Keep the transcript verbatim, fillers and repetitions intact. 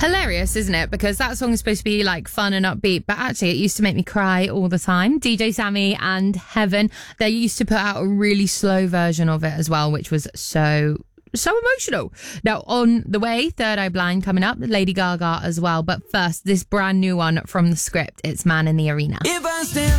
Hilarious, isn't it? Because that song is supposed to be like fun and upbeat, but actually it used to make me cry all the time. D J Sammy and Heaven, they used to put out a really slow version of it as well, which was so so emotional. Now, on the way, Third Eye Blind coming up, Lady Gaga as well. But first, this brand new one from The Script. It's Man in the Arena. If I stand